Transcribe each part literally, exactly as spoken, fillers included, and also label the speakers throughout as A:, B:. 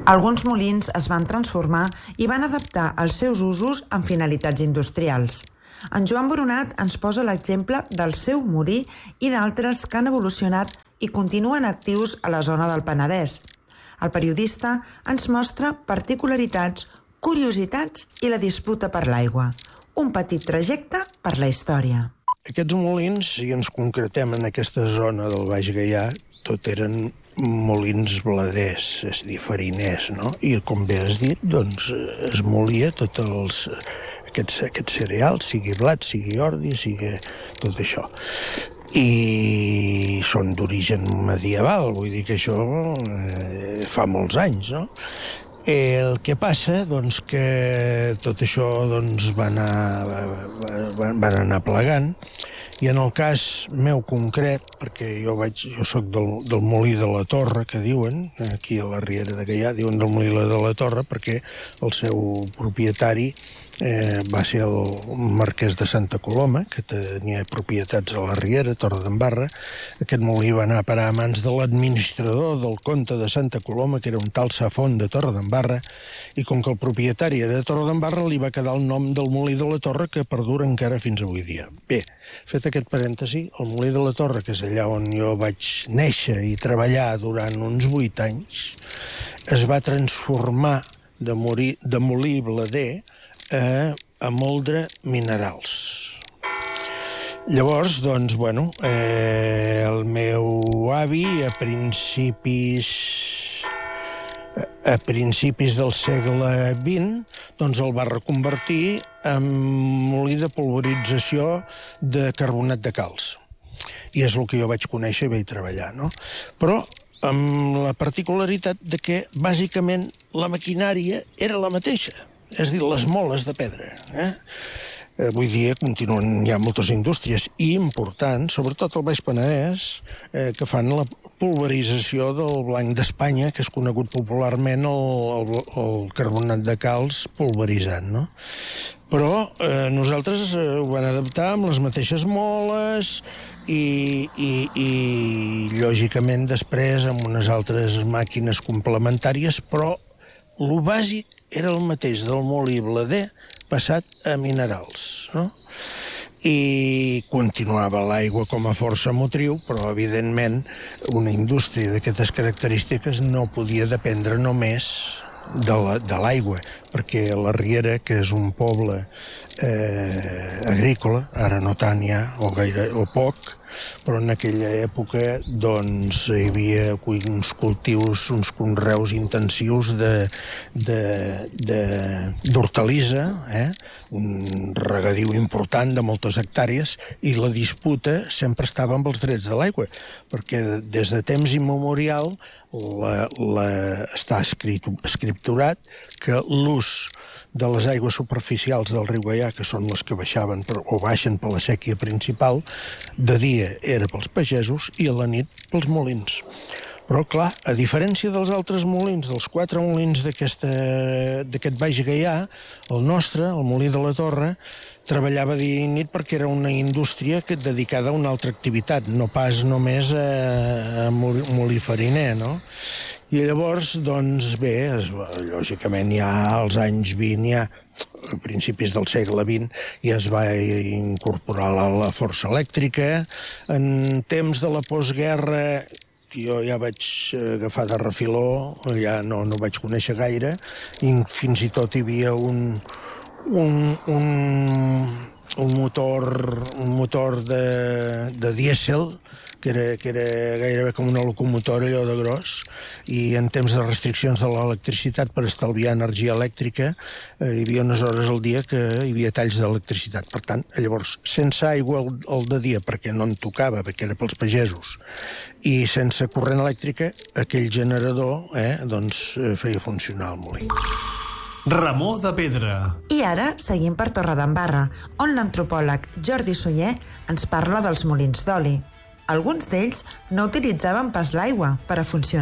A: Alguns molins es van transformar i van adaptar els seus usos amb finalitats industrials. En Joan Boronat ens posa l'exemple del seu molí i d'altres que han evolucionat i continuen actius a la zona del Penedès. El periodista ens mostra particularitats, curiositats i la disputa per l'aigua. Un petit trajecte per la història.
B: Aquests molins, si ens concretem en aquesta zona del Baix Gaià, tot eren molins bladers, és a dir, fariners, no? I com bé has dit, doncs es molia tots els, aquests, aquests cereals, sigui blat, sigui ordi, sigui tot això. I són d'origen medieval, vull dir que això eh, fa molts anys, no? El que passa, doncs, que tot això doncs, va anar, van, van anar plegant, i en el cas meu concret, perquè jo vaig, jo soc del, del Molí de la Torre, que diuen, aquí a la Riera de Gaià, diuen del Molí de la Torre, perquè el seu propietari eh, va ser el marquès de Santa Coloma, que tenia propietats a la Riera, Torredembarra. Aquest molí va anar a parar a mans de l'administrador del comte de Santa Coloma, que era un tal Safont de Torredembarra, i com que el propietari era de Torredembarra, li va quedar el nom del Molí de la Torre, que perdura encara fins avui dia. Bé, fet aquest parèntesi, el Molí de la Torre, que és allà on jo vaig néixer i treballar durant uns vuit anys, es va transformar de, morir, de molí blader a, a moldre minerals. Llavors, doncs, bueno, eh, el meu avi a principis a principis del segle vint, doncs el va reconvertir en molí de polvorització de carbonat de calç. I és el que jo vaig conèixer i vaig treballar, no? Però amb la particularitat de que, bàsicament, la maquinària era la mateixa, és a dir, les moles de pedra, eh? Avui dia continuen, hi ha moltes indústries i importants, sobretot al Baix Penedès, eh, que fan la pulverització del blanc d'Espanya, que és conegut popularment el, el, el carbonat de calç pulveritzat, no? Però eh, nosaltres eh, ho vam adaptar amb les mateixes moles i, i, i lògicament després amb unes altres màquines complementàries, però el bàsic era el mateix del molí blader passat a minerals, no? I continuava l'aigua com a força motriu, però, evidentment, una indústria d'aquestes característiques no podia dependre només de l'aigua, perquè la Riera, que és un poble eh, agrícola, ara no tant ja, o gaire, o poc, però en aquella època doncs, hi havia uns cultius, uns conreus intensius d'hortalissa, eh? Un regadiu important de moltes hectàrees, i la disputa sempre estava amb els drets de l'aigua, perquè des de temps immemorial la, la, està escrit, escripturat que l'ús de les aigües superficials del riu Gaià, que són les que baixaven per, o baixen per la séquia principal, de dia era pels pagesos i a la nit pels molins. Però, clar, a diferència dels altres molins, dels quatre molins d'aquest Baix Gaià, el nostre, el Molí de la Torre, treballava dia i nit perquè era una indústria que dedicada a una altra activitat, no pas només a, a molí fariner, no? I llavors, doncs bé, es, lògicament ja als anys vint, ja a principis del segle vint, ja es va incorporar la, la força elèctrica. En temps de la postguerra, jo ja vaig agafar de refiló, ja no, no vaig conèixer gaire, i fins i tot hi havia un, un, un, un motor, un motor de, de dièsel, que era, que era gairebé com una locomotora, allò de gros, i en temps de restriccions de l'electricitat per estalviar energia elèctrica, eh, hi havia unes hores al dia que hi havia talls d'electricitat. Per tant, llavors, sense aigua el, el de dia, perquè no en tocava, perquè era pels pagesos, i sense corrent elèctrica, aquell generador eh, doncs, feia funcionar el molí.
C: Ramó de Pedra.
A: I ara seguim per Torredembarra, on l'antropòleg Jordi Sunyer ens parla dels molins d'oli. Alguns d'ells no utilitzaven pas l'aigua per a funcionar.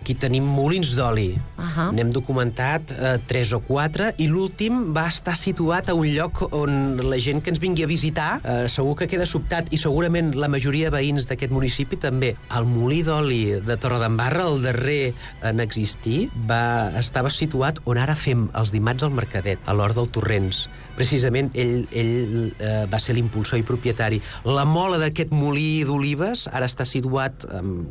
D: Aquí tenim molins d'oli.
E: Ahà.
D: N'hem documentat eh, tres o quatre, i l'últim va estar situat a un lloc on la gent que ens vingui a visitar eh, segur que queda sobtat, i segurament la majoria de veïns d'aquest municipi també. El molí d'oli de Torredembarra, el darrer en existir, va, estava situat on ara fem els dimarts al Mercadet, a l'Hort del Torrents. Precisament ell, ell eh, va ser l'impulsor i propietari. La mola d'aquest molí d'olives ara està situat, eh,